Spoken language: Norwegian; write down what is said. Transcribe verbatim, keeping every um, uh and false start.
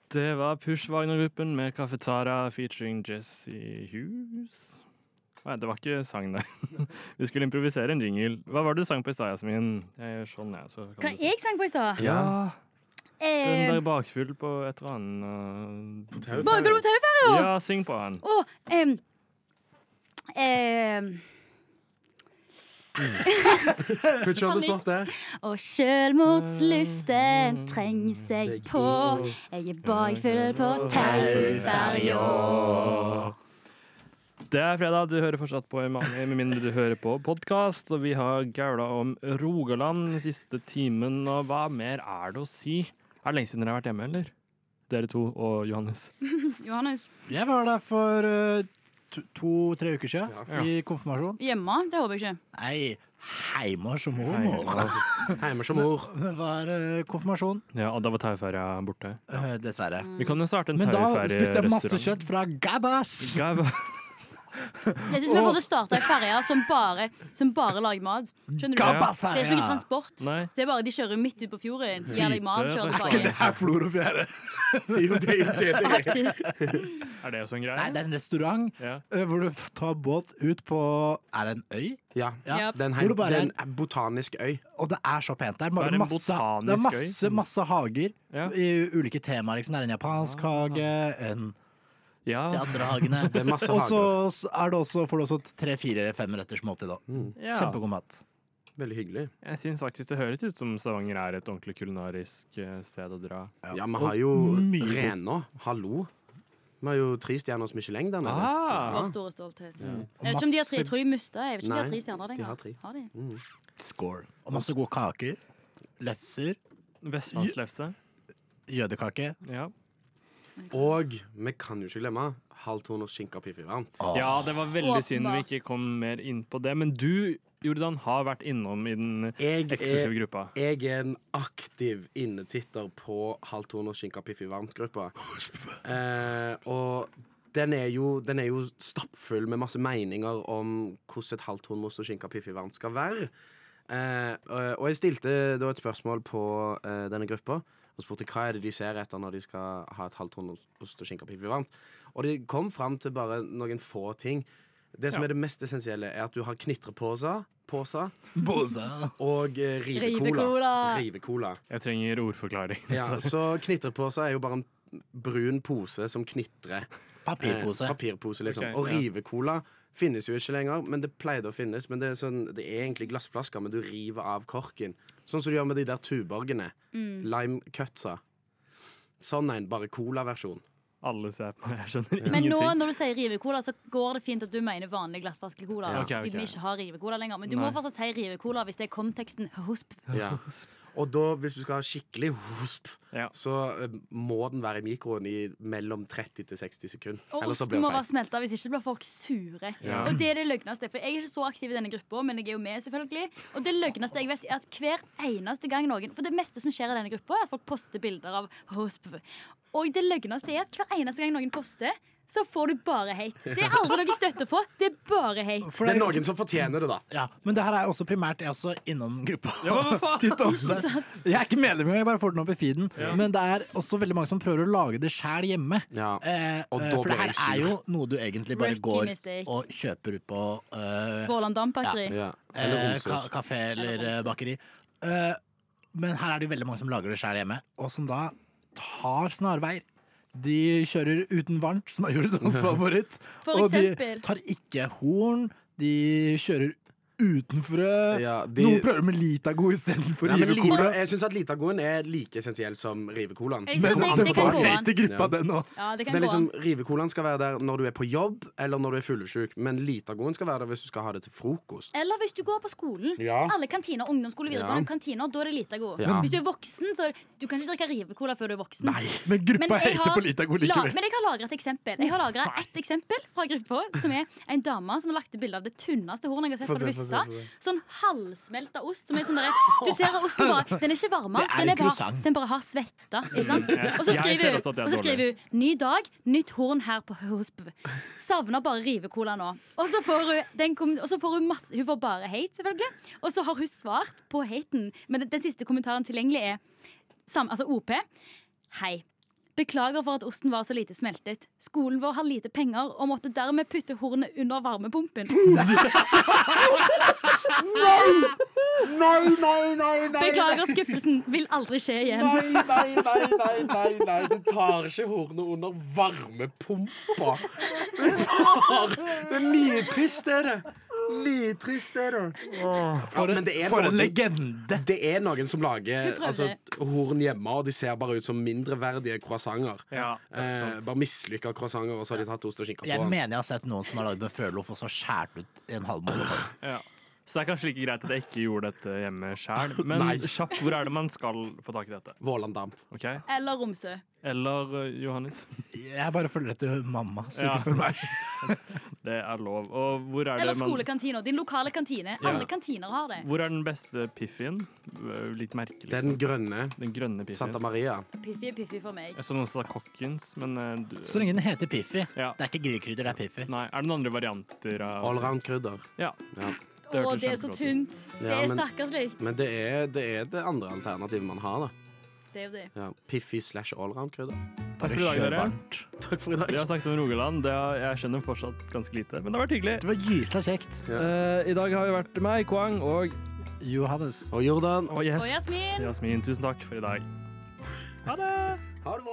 Det var Push Wagner-gruppen med Cafetara featuring Jesse Hughes. Nei, det var ikke sang der. Vi skulle improvisere en jingle. Hva var det du sang på i stad, Jasmin? Jeg gjør sånn, jeg. Så Hva jeg sang på i stad? Ja, Eh, den der bakfull på et eller annet. Uh, Bakfull på tauferja? Ja, syng på han. Å, em, em, Put you on the spot der. Og selvmordslysten trenger seg på. Jeg er bakfull på tauferja. Det er fredag, du hører fortsatt på Emani, med mindre du hører på podcast, og vi har gaula om Rogaland den siste timen, og hva mer er det å si? Er det lenge siden dere har vært hjemme, eller? Dere to og Johannes. Johannes. Jeg var der for uh, to- to-tre uker siden, Ja. i konfirmasjon. Hjemme? Det håper jeg ikke. Nei, heimer som mormor. Heimer som mor. Det var uh, konfirmasjon, Ja, og da var tauferja borte. uh, dessverre. Vi kan jo starte en Men da tauferjerestaurant. spiste jeg masse kjøtt fra Gabbas. Gabba. Det er som jeg burde starte en ferje som bare, som bare lager mat. Skjønner du? Gabbas Det er ikke noe ferja. transport. Nei. Det er bare de kjører midt ut på fjorden. Gir deg mat, kjører Flyte, Er ikke tilbake. det her Flor og Fjære? Jo, det er jo det det er. Faktisk. Er det også en greie? Nei, det er en restaurant Ja. uh, hvor du f- tar båt ut på Er det en øy? Ja, Ja. det er en, Hvor hel, det bare det er er- en botanisk øy. Og det er så pent. Det er, Det bare er en masse, botanisk det er masse, øy. masse hager Ja. i ulike temaer. Liksom. Det er en japansk hage, en Ja. de andre hagene. Det er masse Og så hager. s- er det også, får du også tre-fire-fem retters måltid. Da. Ja. Kjempegod mat. Veldig hyggelig. Jeg syns faktisk det høres ut som Stavanger er et ordentlig kulinarisk eh, sted å dra. Ja, vi har jo mye god- Rena. Hallo. Vi har jo tre stjerners Michelin der nede. Ah. Vår store stolthet. Jeg vet ikke om de har tre. Jeg tror de mista. Jeg vet ikke om de har Nei, tre stjerner de lenger. har tre. Har de? Score. Og masse gode kaker. Lefser. Vestlandslefse. Jødekake. Ja. Og vi kan jo ikke glemme halvtoners skinke og piffi varmt. ja, det var veldig synd vi Åpenbart. ikke kom mer inn på det. Men du, Jordan, har vært innom i den Jeg eksklusive er, gruppa. jeg er en aktiv innetitter på halvtoners skinke og piffi varmt-gruppa. Eh, og den er, jo, den er jo stappfull med masse meninger om hvordan et halvtoners og skinke og piffi varmt skal være. Eh, og jeg stilte da et spørsmål på eh, denne gruppa og spurte hva er det de ser etter når de skal ha et halvtoners ost og skinke og piffi varmt. Og de kom fram til bare noen få ting. Det som Ja. er det mest essensielle, er at du har knitreposer påser, Bosa. og eh, rivecola. Rivecola. Rivecola. Jeg trenger ordforklaring. Ja, så knitreposer er jo bare en brun pose som knitrer. Papirpose. Eh, papirpose, liksom. Ok, og ja. rivecola finnes jo ikke lenger, men det pleide å finnes. Men det er, sånn, det er egentlig glassflasker, men du river av korken. Sånn som du gjør med de der tuborgene. Lime cutsa. Sånn en, bare cola-versjon. Alle ser på, jeg skjønner Men nå ingenting. når du sier rivecola, så går det fint at du mener vanlig glassflaske-cola. Ja, ok, ok. Siden vi ikke har rivecola lenger. Men du Nei. må fortsatt si rivecola hvis det er konteksten. Husp. Ja. Og da, hvis du skal ha skikkelig hosp, Ja. så eh, må den være i mikroen i mellom tretti til seksti sekunder. Og Ellers så osten blir må det være feil. smelta, hvis ikke blir folk sure. Ja. Og det er det løgneste. For jeg er ikke så aktiv i denne gruppa, men jeg er jo med, selvfølgelig. Og det løgneste jeg vet, er at hver eneste gang noen For det meste som skjer i denne gruppa, er at folk poster bilder av hosp. Og det løgneste er at hver eneste gang noen poster, så får du bare hate. Det er aldri noe støtte på. Det er bare hate. For Det er noen som fortjener det, da. Ja, men det her er også primært jeg er også innom gruppa. Ja, men hva faen? Titt og ofte. Jeg er ikke medlem, jeg bare får den opp i feeden. Men det er også veldig mange som prøver å lage det sjæl hjemme. Ja. Eh, Og eh, da for blir det her jeg sur. er jo noe du egentlig bare Rookie går mistake. og kjøper ut på eh, Våland Dampbakeri. Ja. Eller eh, Romsås. ka kafé eller Eller eh, Romsås. bakeri. Eh, men her er det jo veldig mange som lager det sjæl hjemme, og som da tar snarveier. De kjører uten varmt, som er Jordans favoritt. For og de eksempel. tar ikke horn. De kjører uten frø. Ja, de- Noen prøver med Litago istedenfor Ja, men rivecola. Lita, jeg syns at Litagoen er like essensiell som rivecolaen. Jeg synes Men det- det, det kan var gå an. helt i gruppa, Ja. den òg. Ja, det Det kan er gå liksom, an. Rivecolaen skal være der når du er på jobb, eller når du er fyllesyk. Men Litagoen skal være der hvis du skal ha det til frokost. Eller hvis du går på skolen. Ja. Alle kantiner, ungdomsskole, videregående Ja. kantiner, da er det Litago. Ja. Hvis du er voksen, så du kan ikke drikke rivecola før du er voksen. Nei, men gruppa Men jeg heter har på Litago la- likevel. Men jeg har lagra et eksempel. Jeg har lagra ett eksempel fra gruppa, som er en dame som har lagt ut bilde av det tunneste hornet jeg har sett Få på det se, få se, første. få se. Sånn halvsmelta ost. Som er sånn der, du ser at osten bare Den er ikke varma, Det er den, en er bare, croissant. den bare har svetta. Ikke sant? Og så Jeg ser skriver også at det er hun, og så dårlig. skriver hun 'Ny dag, nytt horn her på Hosp'. Savner bare rivecola nå. Og så får hun, den kom, og så får hun masse Hun får bare hate, selvfølgelig. Og så har hun svart på haten. Men den, den siste kommentaren tilgjengelig er sam, altså O P. Hei. Beklager for at osten var så lite smeltet. Skolen vår har lite penger og måtte dermed putte hornet under varmepumpen. Nei, nei, nei, nei! Beklager skuffelsen. Vil aldri skje igjen. Nei, nei, nei, nei, nei, nei. Du tar ikke hornet under varmepumpa. Det er nitrist, er det. Nitrist, er det. Ja, men det er For en noen- legende! Det er noen som lager Vi prøvde. altså, horn hjemme, og de ser bare ut som mindreverdige croissanter. Ja, det er Eh, sant. bare mislykka croissanter, og så har de tatt ost og skinke på Jeg den. mener jeg har sett noen som har lagd med frøloff og så skjært ut en halvmåne. Ja. Så det er kanskje like greit at jeg ikke gjorde dette hjemme selv. Men Nei. kjapt, hvor er det man skal få tak i dette? Vålandam. Ok? Eller Romsø. Eller uh, Johannes? Jeg bare følger etter mamma, så Ja. ikke spør meg. Det er lov. Og hvor er Eller det man skolekantina. Din lokale kantine. Ja. Alle kantiner har det. Hvor er den beste piffien? Litt merkelig. Det er den grønne. Den grønne Santa piffien. Maria. Piffi er piffi for meg. Jeg så noen som sa Cockins, men uh, du, Så lenge den heter Piffi. Ja. Det er ikke grillkrydder, det er Piffi. Nei, er det noen andre varianter av Allround-krydder. Ja. Ja. Det Å, hørtes det er så kjempegodt ut. tynt. Det Ja, er men- stakkarslig. Men det er, det er det andre alternativet man har, da. Det er jo det. Ja. Piffi slash allround-krydder. Takk for i dag, Kjør dere. varmt. Takk for i dag. Vi har snakket om Rogaland. Det har, jeg skjønner fortsatt ganske lite, men det har vært hyggelig. Det var gyselig kjekt. Eh, I dag har vi vært meg, Kwang, og, Johannes. Og Jordan. og gjest Og Jasmin. Jasmin. Tusen takk for i dag. Ha det! Ha det bra.